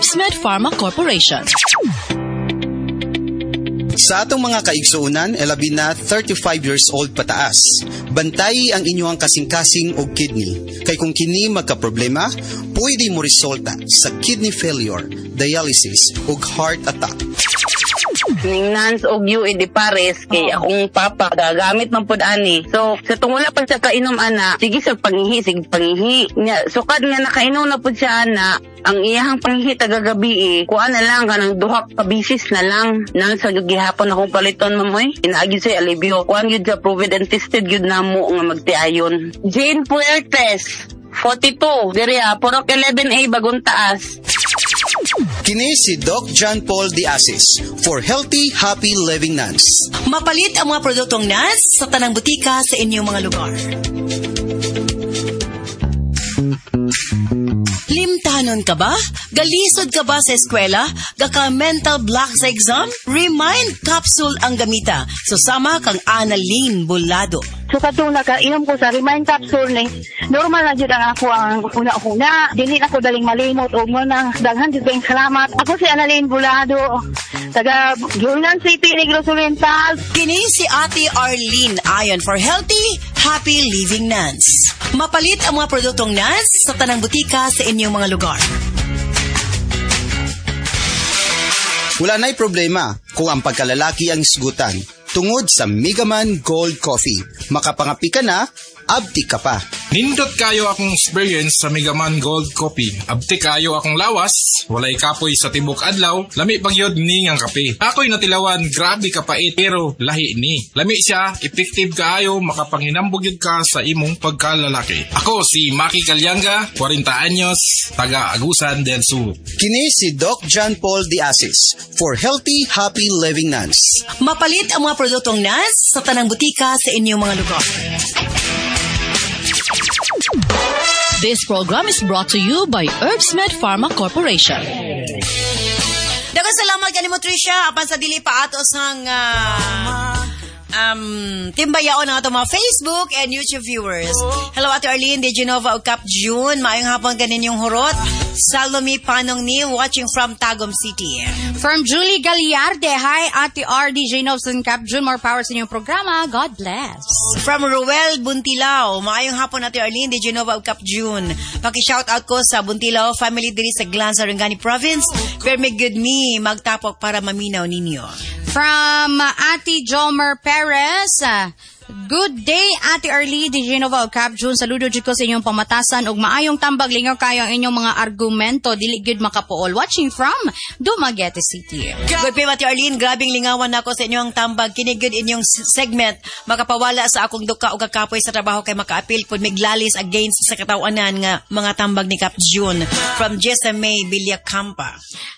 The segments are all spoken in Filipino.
HerbsMed Pharma Corporation. Sa atong mga kaigsuunan, labi na 35 years old pataas. Bantayi ang inyong kasing-kasing o kidney. Kay kung kini magka-problema, pwede mo resulta sa kidney failure, dialysis o heart attack. Nans og UED pares kay akong papa gagamit man pud ani. So sa tungula pa sa kainom ana, sige sa pangihi nya sukad nga nakainom na pud siya ana. Ang iyahang pangihi tagagabi kuha na lang kanang duha ka bisis na lang nang sa gihapon akong paliton mamoy. Inaagi say alibyo. Kuan gyud sa proven and tested gyud namo nga magtiayon. Jane Puertes 42 diri Porok 11A Bagong Taas. Kini si Doc John Paul Diasis for Healthy, Happy Living Nuns. Mapalit ang mga produktong nuns sa tanang butika sa inyong mga lugar. Limtanon ka ba? Galisod ka ba sa eskwela? Gaka mental block sa exam? Remind capsule ang gamita. Susama kang Annalyn Bulado. So katong nakainom ko sa Remind Capsule ni, normal na dyan ako ang una-una. Dili ako daling malimot o muna daghan dyan kayong salamat. Ako si Annalyn Bulado, taga Gilnan City, Negros Oriental. Kini si Ate Arlene Ayon for Healthy, Happy Living Nuns. Mapalit ang mga produktong nuns sa tanang butika sa inyong mga lugar. Wala na'y problema kung ang pagkalalaki ang isgutan. Tungod sa Megaman Gold Coffee, makapangapi ka na, abti ka pa. Nindot kayo akong experience sa Megaman Gold Coffee. Abti kayo akong lawas, walay kapoy sa tibok adlaw, lami pagyod ni ngang kape. Ako'y natilawan, grabe kapait, pero lahi ni. Lami siya, effective kaayo, makapanginambog yun ka sa imong pagkalalaki. Ako si Maki Calyanga, 40 anyos, taga Agusan del Sur. Kini si Doc John Paul Diasis for Healthy, Happy Living Nuns. Mapalit ang mga produktong nuns sa tanang butika sa inyong mga lugar. This program is brought to you by HerbsMed Pharma Corporation. Daghang salamat kanimo Tricia apan sa dili pa ato sang timbayaon ng atong mga Facebook and YouTube viewers. Hello Ate Arlene de Genova ug Cap June. Maayong hapon kaninyong hurot. Salome Panong ni watching from Tagum City. From Julie Galliarde, hi Ate R, DJ Novs and Cap June. More power sa inyong programa. God bless. From Ruel Buntilao, maayong hapon Ate Arlene de Genova ug Cap June. Paki-shout out ko sa Buntilao family diri sa Glan, Sarangani Province. Pero may good me magtapok para maminaw ninyo. From Ate Jomer Perez, good day, Ate Arlie, di Genova o Cap June. Saludo dito ko sa inyong pamatasan ug maayong tambag lingaw kayo ang inyong mga argumento. Dili good makapuol. Watching from Dumaguete City. Good day, Ate Arlene. Grabing lingawan nako sa inyong tambag. Kinigud inyong segment. Makapawala sa akong duka o kakapoy sa trabaho kay makaapil pod miglalis against sa katawanan nga mga tambag ni Cap June. From Jessa May Villacampa.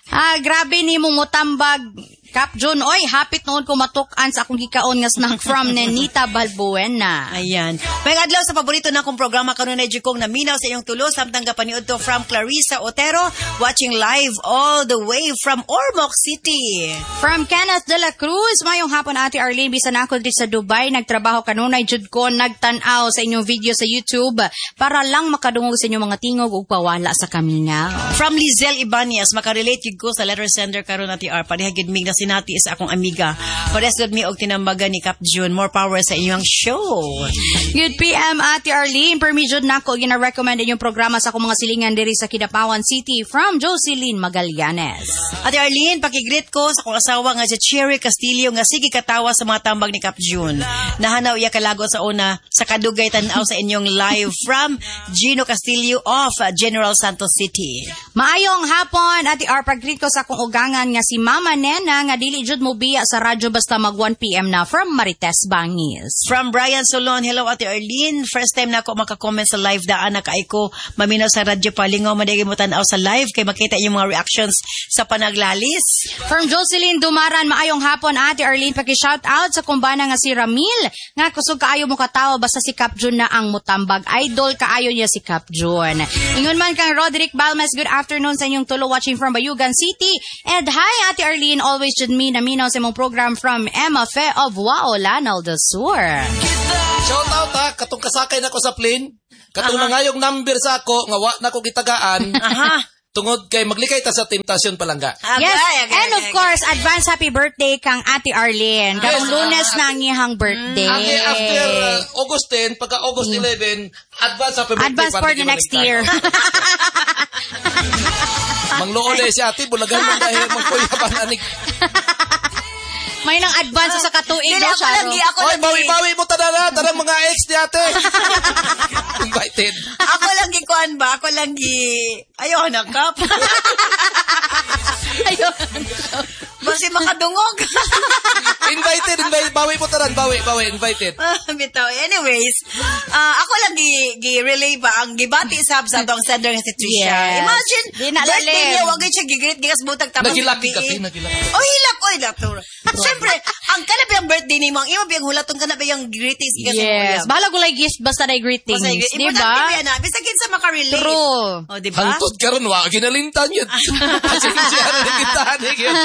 Grabe ni mong mutambag Cap June, oy, hapit noon ko matukan sa akong gikaon nga snack from Nenita Balbuena. Ayan. May adlaw sa paborito na akong programa karon na kong naminaw sa inyong tulo samtang kapaniud to from Clarissa Otero, watching live all the way from Ormoc City. From Kenneth de la Cruz, mayong hapon Ate Arlene, bisan ako dito sa Dubai, nagtrabaho kanunay jud ko nagtan-aw sa inyong video sa YouTube para lang makadungog sa inyong mga tingog ug pawala sa kamingaw. From Lizelle Ibanez, makarelate yun ko sa letter sender karon Ate R, parihagid mig na sinati sa akong amiga. Paresgod mi og tinambagan ni Cap June. More power sa inyong show. Good PM Ate Arlene, permission nako gina-recommend inyong programa sa akong mga silingan diri sa Kidapawan City from Jocelyn Magallanes. Ate Arlene, pakigreet ko sa akong asawa nga si Cherry Castillo nga sige katawa sa mga tambag ni Cap June. Nahanaw iya kalagot sa una sa kadugay tan-aw sa inyong live from Gino Castillo of General Santos City. Maayong hapon Ate R, pag-greet ko sa akong ugangan nga si Mama Nena nga dili jud mo biya sa radyo basta mag 1 PM na from Marites Bangis. From Brian Solon, hello Ate Arlene. First time na ako makakomment sa live daan na kay ko maminaw sa radyo palingaw madagi mo tan-aw sa live kay makita yung mga reactions sa panaglalis. From Jocelyn Dumaran, maayong hapon Ate Arlene, paki-shout out sa kumbana nga si Ramil nga kusog kaayo mo katawo basta si Cap June na ang mutambag. Idol kaayo niya si Cap June. Ingon man kang Roderick Balmes, good afternoon sa inyong tulo watching from Bayugan City. And hi Ate Arlene, always should me naminaw sa mong program from Emma Fe of Waolanal del Sur. Shout out ha, katong kasakay na ko sa plane. Katong nangayong number sa ako, nga wa na ko gitagaan. Aha. tungod kay maglikay ta sa Temptasyon Palangga. Yes, and of course, advance happy birthday kang Ate Arlene. Karong Lunes na ang iyang birthday. After August 10, pagka August 11, advance happy birthday. Advance for the next year. Mangloole si ate, bulagan mo dahil magkuyaban anik. May nang advance sa katuig na siya. Hoy, bawi-bawi mo tanang mga ex ni ate. Invited. Ako lang gikuan ba? Ako lang ayaw na kap. Ayaw. Basi makadungog. Invited. Bawi mo tanang, bawi, invited. Bitaw. Anyways, ako lang gi-relay ba ang gibati sa tong sender nga si Trisha. Yes. Imagine, birthday niya, wag siya gigreet, gigas butag tapos. Nagilaki ka, nagilaki. Oh, hilak, oy, lato. Siyempre, ang kanap yung birthday ni mo, ang ima biyang hulatong kanap yung greetings. Yes. Bahala ko like gift, basta na greetings. Diba? Importante na, bisa kinsa makarelate. True. O, diba? Hantod ka ron, wag ginalintan yun. Kasi siya nalintan yun.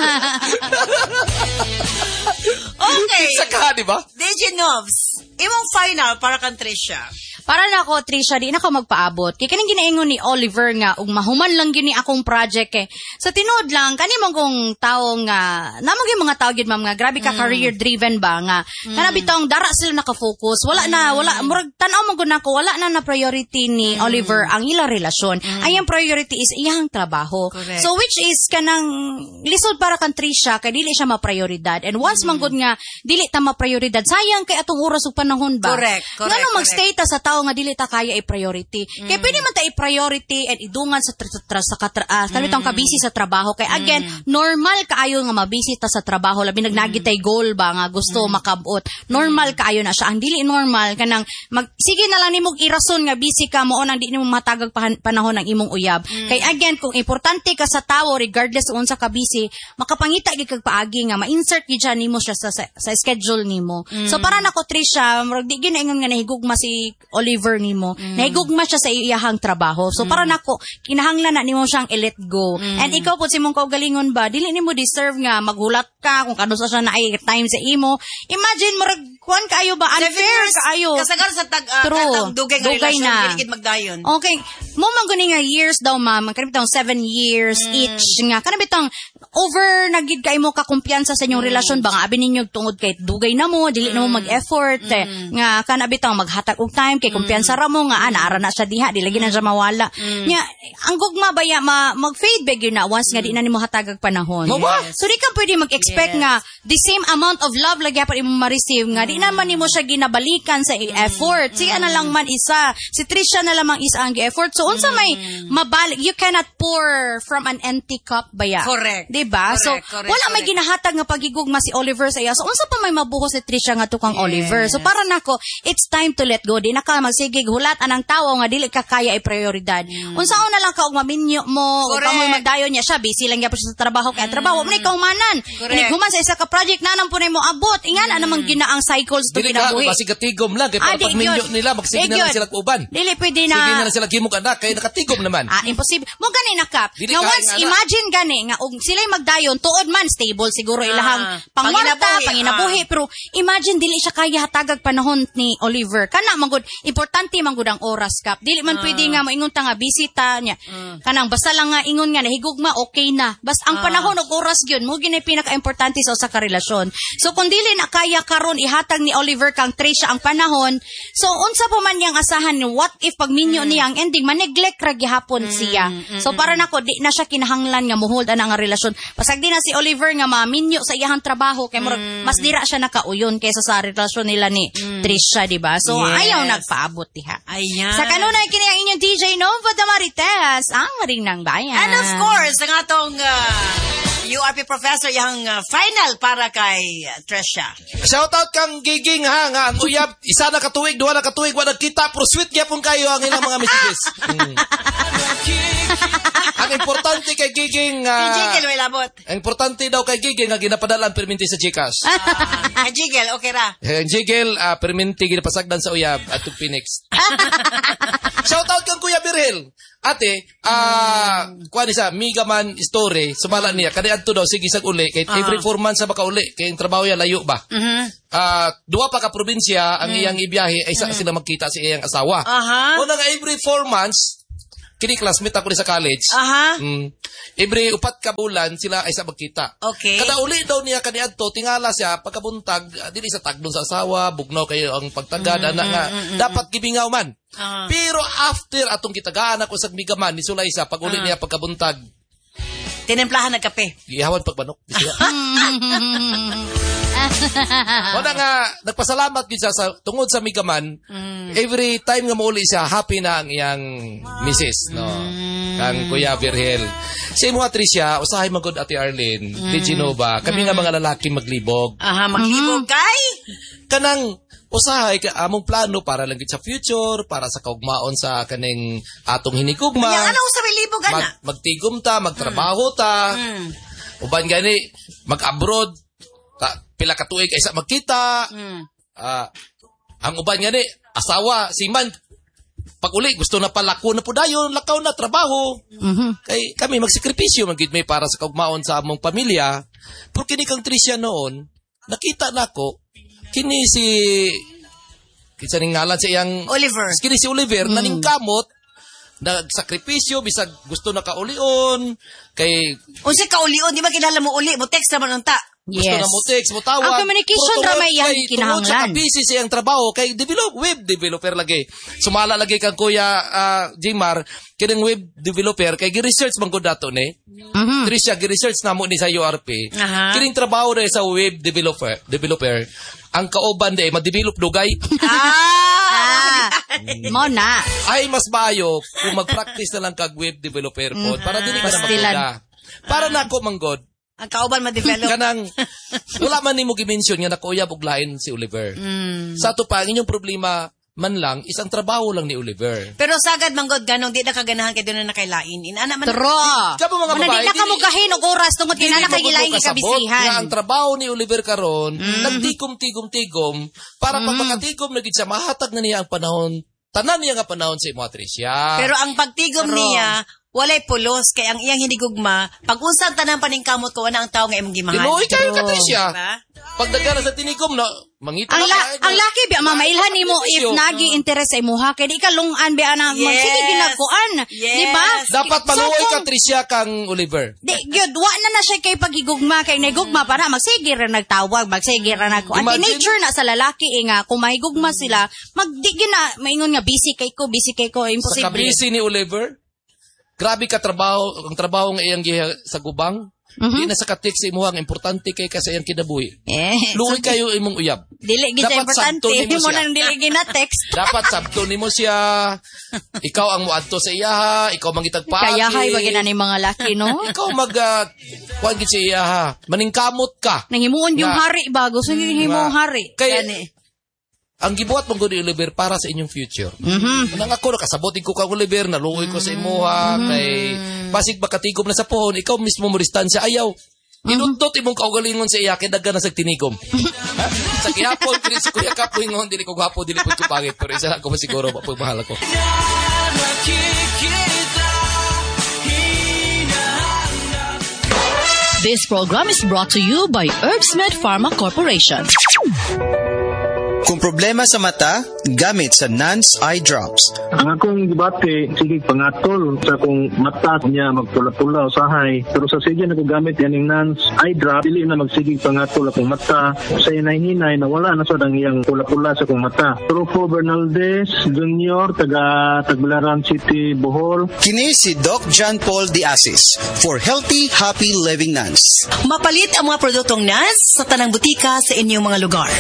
Okay. Saka, di ba? DJ Novs, imong final para kan Trisha. Para na ako, Trisha, di na ka magpaabot. Kaya kanang ginaingon ni Oliver nga, ug mahuman lang gini akong project eh. Sa tinood lang, kanimong kong tao nga, namang yung mga tao yun, ma'am, nga, grabe ka career-driven ba, nga, kanabitong dara sila nakafocus, murag tanaw mong ko, wala na priority ni Oliver ang ilang relasyon. Ang priority is iyang trabaho. Correct. So, which is kanang lisod para kan Trisha, kay dili siya maprioridad. And once manggod nga, dili ta maprioridad, sayang kay atong oras ug panahon ba? Correct. Nga magstay ta sa tao nga dili ta kaya i-priority. Kaya pwede man ta i-priority and idungan sa kanitong kabisi sa trabaho. Kaya again, normal kaayo nga mabisi ta sa trabaho labi nagnagitay goal ba nga gusto makabot. Normal kaayo na siya. Ang dili normal kanang sige na lang nimog irason nga busy ka mo nang di nimo matagag panahon ang imong uyab. Kaya again, kung importante ka sa tao regardless unsa ka busy, makapangita gid kag paagi nga ma-insert gid siya nimo siya sa schedule nimo. So para nako Trisha, murag di gyud ingon nga nahigugma si Oliver nimo. Nahigugma siya sa iyahang trabaho. So para nako kinahanglan na nimo siyang i-let go. And ikaw pud simong kaugalingon ba, dili nimo deserve nga maghulat ka kung kano sa siya na ay time sa imo. Imagine murag kuan kaayo ba unfair kaayo. Kasagar sa tag dugay nga relasyon na. Dili gid magdayon. Okay, mo man guni nga years daw ma'am, kanibitang 7 years each nga kanibitang over nagid kay mo ka kumpiyansa sa inyong relasyon ba nga abi ninyo tungod kay dugay na mo, dili na mo mag-effort nga kanabitang maghatag og time kay kumpiyansa ra mo nga naara na siya diha, di lagi na siya mawala. Nya ang gugma baya mag-fade back yun na once nga di na nimo hatagag panahon. So di ka pwede mag-expect nga the same amount of love lagi pa imo ma-receive nga di naman nimo siya ginabalikan sa effort. Siya na lang man isa. Si Trisha na lamang isa ang effort. So unsa may mabalik, you cannot pour from an empty cup baya. Correct. Diba? So wala may ginahatag nga pagigugma si Oliver sa iya. So unsa pa may mabuhos si Trisha nga tukang Oliver. So para nako, it's time to let go. Di na ka magsigig hulat anang tawo nga dili ka kaya i-prioridad. Unsaon na lang ka og maminyo mo, ug kamoy magdayon niya siya busy lang gyapon sa trabaho kay trabaho mo ni kaumanan. Human sa isa ka project na nang punay mo abot. Ingana namang ginaang cycles to kinabuhi. Kasi katigom lang kay para pag minyo nila magsige na lang sila uban. Dili pwede na. Sige na lang sila gimok anak kay nakatigom naman. Imposible. Mo gani nakap. Nga once imagine gani nga og sila magdayon tuod man stable siguro ilahang pangwarta, panginabuhi pero imagine dili siya kaya hatagag panahon ni Oliver. Kana magud importante man gud ang oras kap. Dili man pwede nga moingon ta nga bisita niya. Kanang basta lang nga ingon nga nahigugma okay na. Basta ang panahon ug oras gyud mo gini pinaka-importante sa usa ka relasyon. So kung dili na kaya karon ihatag ni Oliver kang Trisha ang panahon, so unsa pa man yang asahan ni what if pag minyo niya ang ending maneglect ra gihapon siya. So para nako di na siya kinahanglan nga muhold ana nga relasyon. Pasag di na si Oliver nga maminyo sa iyang trabaho kay murag mas dira siya nakauyon kaysa sa relasyon nila ni Trisha, di ba? So ayaw nagpaabot diha. Ayan. Sa kanunay kini ang inyong DJ Nova Damarites, ang ring ng bayan. And of course, ang atong URP professor yang final para kay Trisha. Shout out kang Giging ha nga ang uyab isa na katuig duha na katuig wa nagkita pero sweet gyapon kayo ang ilang mga messages. Ang importante kay Giging Jigel may labot. ang importante daw kay Giging nga ginapadala ang perminti sa GCash. Jigel okay ra. Gigel perminti ginapasagdan sa uyab at Phoenix. Shout out kang Kuya Birhel. Ate, kuha ni sa Migaman story, sumala niya, kada adto daw, sige sag uli, kay every 4 months sa baka uli, kay yung trabaho niya layo ba? Duwa pa ka probinsya, ang iyang ibiyahe, ay isa sila magkita sa iyang asawa. O nga every 4 months, kini classmate ako ni sa college. Aha. Every 4 ka bulan sila ay sa magkita. Okay. Kada uli daw niya kaniadto tingala siya pagkabuntag dili sa tagdon sa asawa, bugnaw kayo ang pagtagad ana nga dapat gibingaw man. Pero after atong kitagaan ako sa migaman ni sulay siya pag uli niya pagkabuntag. Tinimplahan ng kape. Gihawan pagbanok. Wala nga, nagpasalamat gid siya sa tungod sa migaman. Every time nga mauli siya, happy na ang iyang misis, no? Kang Kuya Virgil. Si mo Tricia, usahay magod Ate Arlene, di Genova. Kami nga mga lalaki maglibog. Maglibog kay? Kanang usahay ka among plano para lang gid sa future, para sa kaugmaon sa kaning atong hinigugma. Kanya ano sa libog ana? Magtigom ta, magtrabaho ta. Uban gani mag-abroad. Pila ka tuig ay sa magkita. Ang uban nga ni, asawa, si man, pag uli, gusto na palako na po dayon, lakaw na, trabaho. Kay kami, magsikripisyo, magigit may para sa kaugmaon sa among pamilya. Pero kini kang Tricia noon, nakita na ko, kini si, kinsa ning ngalan sa iyang, Oliver. Kini si Oliver, naningkamot, nagsakripisyo, bisag gusto na kaulion, kay... Unsa kaulion, di ba kinala mo uli, mo text naman unta. Gusto na mo text, mo tawag. Ang communication ramay yan kinahanglan. Tungod sa busy siyang trabaho, kay web developer lagi. Sumala lagi kang Kuya Jmar, kining web developer, kay gi-research man gud dato ni. Tricia, gi-research na mo ni sa URP. Kining trabaho na sa web developer, ang kauban di ma-develop dugay. Mo na. Ay, mas bayo kung mag-practice na lang kag web developer po, para dili ka na magduda. Para na ako manggod. Ang kauban ma-develop. Kanang, wala man ni mo gimension nga nakuyab og lain si Oliver. Sa ato pa, ang inyong problema man lang, isang trabaho lang ni Oliver. Pero sagad manggod ganong di na kaganahan kay doon na nakailain. Inana man. True. Kamo mga babae. Di na ka mugahin og oras tungod kinana kay gilaing kabisihan. Nga ang trabaho ni Oliver karon, nagtigom-tigom-tigom para pag makatigom na gid siya mahatag na niya ang panahon. Tanan niya nga panahon sa imo Tricia. Pero ang pagtigom niya, walay pulos kay ang iyang hinigugma, pag-unsan tanang paningkamot ko ana ang tawo nga imong gimahal. Tinuoy kayo ka Tricia. Pag nagkara sa tinigom na mangita ang laki biya mamailhan nimo if nagi interest sa imuha kay di ka lungan biya na magsige ginakuan. Di ba? Dapat maluoy ka Tricia kang Oliver. Di gyud wa na siya kay pagigugma kay nagugma para magsige ra nagtawag, magsige ra nagkuan. Nature na sa lalaki nga kung mahigugma sila, magdi na maingon nga busy kay ko imposible. Sa busy ni Oliver. Grabe ka trabaho, ang trabaho nga iyang sa gubang. Di na sa katik sa imuhang importante kay kasi iyang kinabuhi. Luoy kayo imong uyab. Dili gid importante mo nang dili gina text. Dapat sabto nimo siya. Ikaw ang muadto sa iyaha, ikaw mangitag paagi. Kayahay ba gina ni mga laki no? Ikaw kuan gid sa iyaha. Maningkamot ka. Nangimuon yung hari ba? Gusto niyo himong hari. Kaya ang gibuhat mong gud Oliver para sa inyong future. Nang ako nakasabotin ko kang Oliver, naluoy ko sa imuha, kay basig makatigom na sa pohon, ikaw mismo mo distansya ayaw. Inundot imong kaugalingon sa iya kay daghan na sa tinigom. Sa gihapon kini si Kuya Kapoy ngon dili ko gwapo, dili ko pangit, pero isa ako masiguro pa mahal ako. This program is brought to you by Herbsmed Pharma Corporation. Kung problema sa mata, gamit sa Nance Eye Drops. Ang akong gibate, sige pangatol sa kung mata niya magpula-pula usahay. Pero sa sige na ko gamit yan yung Nance Eye Drop, dili na magsigig pangatol akong mata. Sa inay-hinay na wala na sa iyang pula-pula sa akong mata. Trufo Bernaldez Jr., taga Tagbilaran City, Bohol. Kini si Doc John Paul Diasis for Healthy, Happy Living Nance. Mapalit ang mga produktong Nance sa tanang butika sa inyong mga lugar.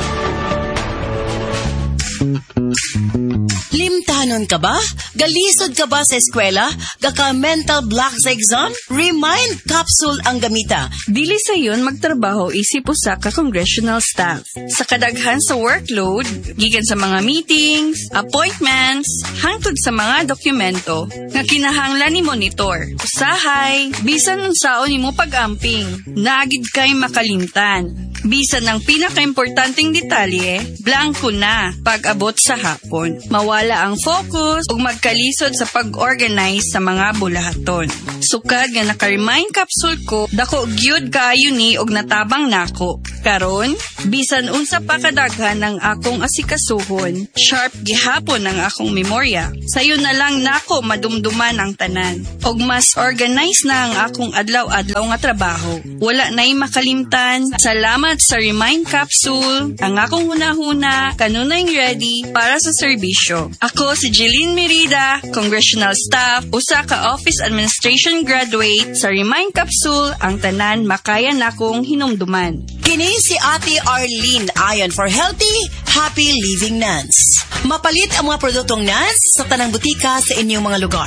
Limtanon ka ba? Galisod ka ba sa eskwela? Gaka mental block sa exam? Remind capsule ang gamita. Dili sa yun magtrabaho isip usa ka congressional staff. Sa kadaghan sa workload, gikan sa mga meetings, appointments, hangtod sa mga dokumento nga kinahanglan ni monitor. Usahay, bisan unsaon nimo pag-amping, naagid kay makalimtan. Bisan ang pinaka-importanting detalye, blanco na pag-abot sa hapon. Mawala ang focus ug magkalisod sa pag-organize sa mga bulahaton. Sukad nga naka-remind capsule ko, dako gyud kaayo ni og natabang nako. Karon, bisan unsa pa kadaghan ng akong asikasuhon, sharp gihapon ang akong memorya. Sayo na lang nako madumduman ang tanan. Og mas organize na ang akong adlaw-adlaw nga trabaho. Wala na'y makalimtan. Salamat sa Remind Capsule. Ang akong hunahuna, kanunay ready para sa serbisyo. Ako si Jeline Merida, Congressional Staff, usa ka Office Administration Graduate sa Remind Capsule, ang tanan makaya nakong hinumduman. Kini si Ate Arlene Ayon for Healthy, Happy Living Nuns. Mapalit ang mga produktong Nuns sa tanang butika sa inyong mga lugar.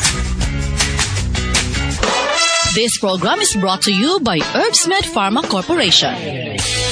This program is brought to you by Herbsmed Pharma Corporation.